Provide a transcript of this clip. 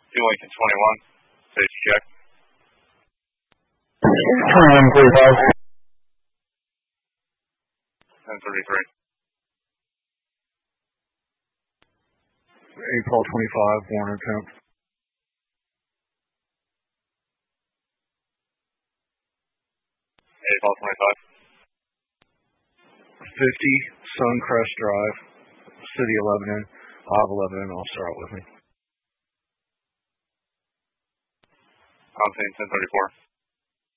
Lincoln 21. Safety check. 2145. 1033. 8-12-25, Warner Temp. 8-12-25. 50 Suncrest Drive, City of Lebanon. I'll have 11 and I'll start with me. Constantine 1034.